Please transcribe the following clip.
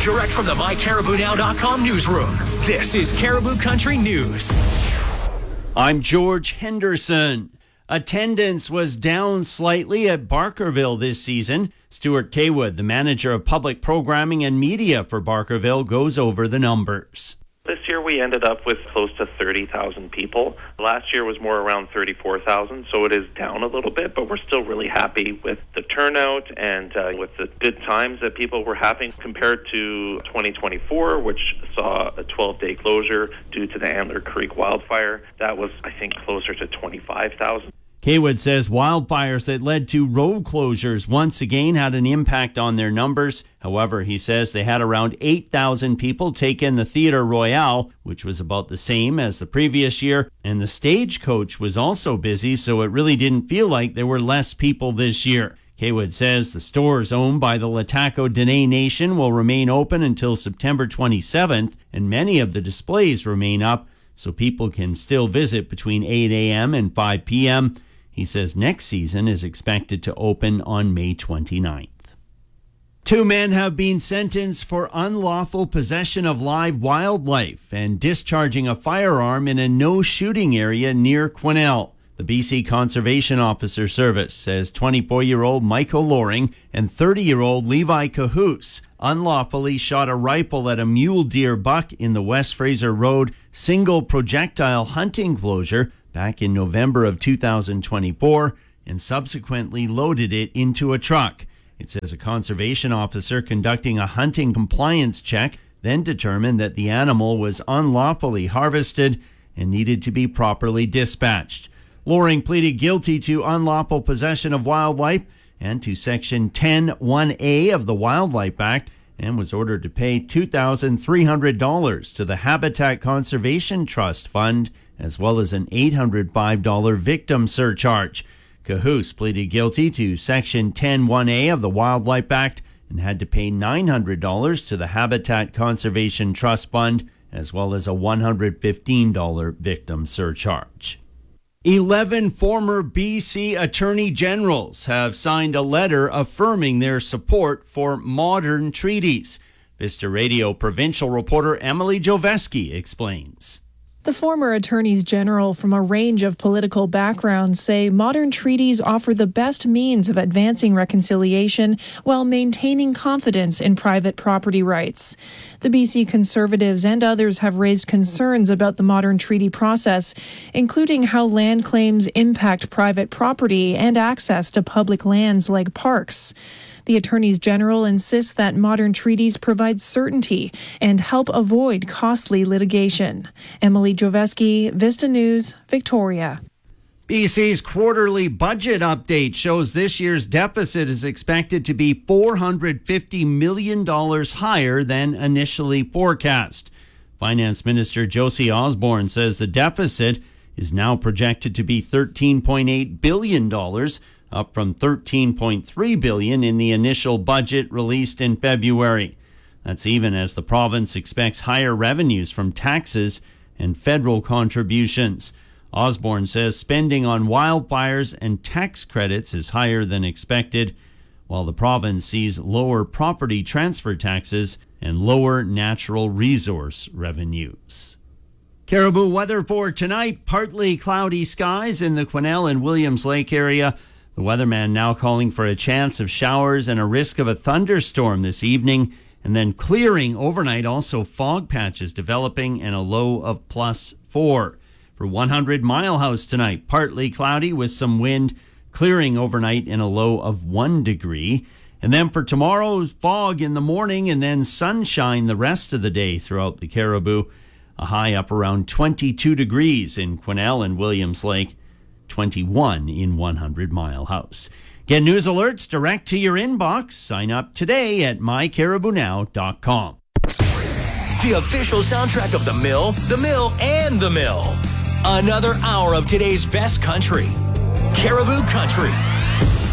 direct from the MyCaribouNow.com newsroom. This is Caribou Country News. I'm George Henderson. Attendance was down slightly at Barkerville this season. Stuart Kaywood, the manager of public programming and media for Barkerville, goes over the numbers. This year we ended up with close to 30,000 people. Last year was more around 34,000, so it is down a little bit, but we're still really happy with the turnout and with the good times that people were having compared to 2024, which saw a 12-day closure due to the Antler Creek wildfire. That was, I think, closer to 25,000. Kaywood says wildfires that led to road closures once again had an impact on their numbers. However, he says they had around 8,000 people take in the Theatre Royale, which was about the same as the previous year, and the Stagecoach was also busy, so it really didn't feel like there were less people this year. Kaywood says the stores owned by the Lataco Dene Nation will remain open until September 27th, and many of the displays remain up, so people can still visit between 8 a.m. and 5 p.m. He says next season is expected to open on May 29th. 2 men have been sentenced for unlawful possession of live wildlife and discharging a firearm in a no-shooting area near Quesnel. The BC Conservation Officer Service says 24-year-old Michael Loring and 30-year-old Levi Cahoose unlawfully shot a rifle at a mule deer buck in the West Fraser Road single projectile hunting closure back in November of 2024 and subsequently loaded it into a truck. It says a conservation officer conducting a hunting compliance check then determined that the animal was unlawfully harvested and needed to be properly dispatched. Loring pleaded guilty to unlawful possession of wildlife and to Section 10(1)(a) of the Wildlife Act and was ordered to pay $2,300 to the Habitat Conservation Trust Fund as well as an $805 victim surcharge. Cahoose pleaded guilty to Section 10(1)(a) of the Wildlife Act and had to pay $900 to the Habitat Conservation Trust Fund as well as a $115 victim surcharge. 11 former BC Attorney Generals have signed a letter affirming their support for modern treaties. Vista Radio provincial reporter Emily Joveski explains. The former attorneys general from a range of political backgrounds say modern treaties offer the best means of advancing reconciliation while maintaining confidence in private property rights. The BC Conservatives and others have raised concerns about the modern treaty process, including how land claims impact private property and access to public lands like parks. The attorneys general insists that modern treaties provide certainty and help avoid costly litigation. Emily Joveski, Vista News, Victoria. BC's quarterly budget update shows this year's deficit is expected to be $450 million higher than initially forecast. Finance Minister Josie Osborne says the deficit is now projected to be $13.8 billion, up from $13.3 billion in the initial budget released in February. That's even as the province expects higher revenues from taxes and federal contributions. Osborne says spending on wildfires and tax credits is higher than expected, while the province sees lower property transfer taxes and lower natural resource revenues. Caribou weather for tonight, partly cloudy skies in the Quesnel and Williams Lake area. The weatherman now calling for a chance of showers and a risk of a thunderstorm this evening, and then clearing overnight. Also fog patches developing and a low of +4. For 100 Mile House tonight, partly cloudy with some wind, clearing overnight and a low of 1 degree. And then for tomorrow, fog in the morning and then sunshine the rest of the day throughout the Caribou. A high up around 22 degrees in Quesnel and Williams Lake. 21 in 100 Mile House. Get news alerts direct to your inbox. Sign up today at mycaribounow.com. The official soundtrack of The Mill, and The Mill. Another hour of today's best country. Caribou Country.